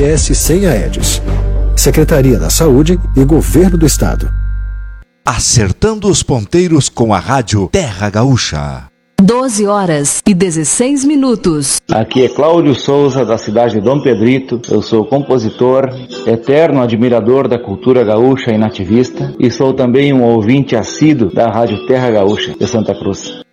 OMS sem a Aedes. Secretaria da Saúde e Governo do Estado. Acertando os ponteiros com a rádio Terra Gaúcha. 12h16. Aqui é Cláudio Souza, da cidade de Dom Pedrito. Eu sou compositor, eterno admirador da cultura gaúcha e nativista, e sou também um ouvinte assíduo da rádio Terra Gaúcha de Santa Cruz.